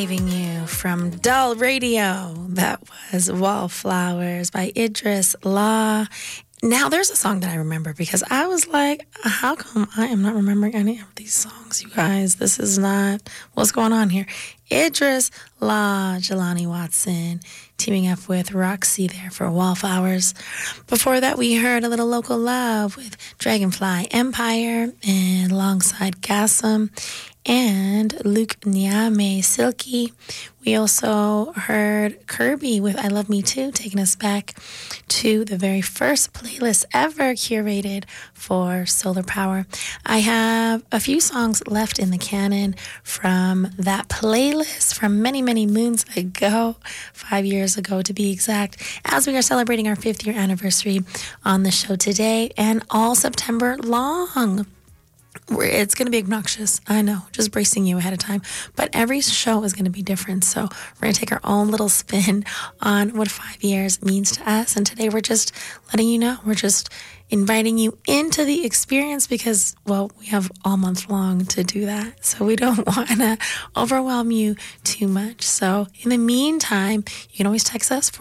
Saving You from Dull Radio. That was Wallflowers by Idris Law. Now, there's a song that I remember because I was like, how come I am not remembering any of these songs, you guys? This is not what's going on here. Idris Law, Jelani Watson, teaming up with Roxy there for Wallflowers. Before that, we heard a little local love with Dragonfly Empire and alongside Gassam and Luke Nyame Silky. We also heard Kirby with I Love Me Too, taking us back to the very first playlist ever curated for Solar Power. I have a few songs left in the canon from that playlist from many, many moons ago, 5 years ago to be exact, as we are celebrating our 5th year anniversary on the show today and all September long. It's going to be obnoxious, I know, just bracing you ahead of time. But every show is going to be different. So we're going to take our own little spin on what 5 years means to us. And today we're just letting you know, we're just inviting you into the experience because, well, we have all month long to do that. So we don't want to overwhelm you too much. So in the meantime, you can always text us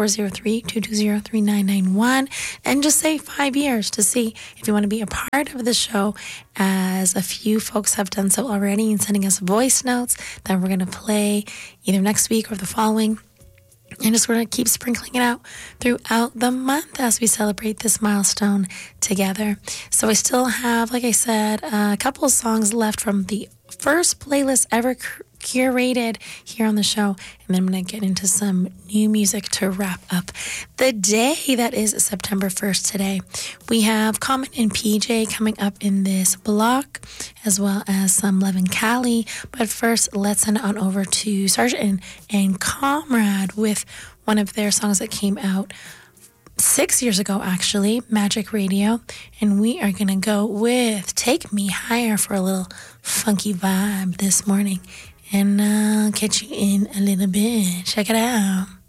403-220-3991 and just say 5 years to see if you want to be a part of the show, as a few folks have done so already and sending us voice notes that we're going to play either next week or the following. And just going to keep sprinkling it out throughout the month as we celebrate this milestone together. So I still have, like I said, a couple of songs left from the first playlist ever curated here on the show. And then I'm going to get into some new music to wrap up the day that is September 1st today. We have Common and PJ coming up in this block, as well as some Levin Cali. But first, let's send on over to Sergeant and Comrade with one of their songs that came out 6 years ago, actually, Magic Radio. And we are going to go with Take Me Higher for a little funky vibe this morning. And I'll catch you in a little bit. Check it out.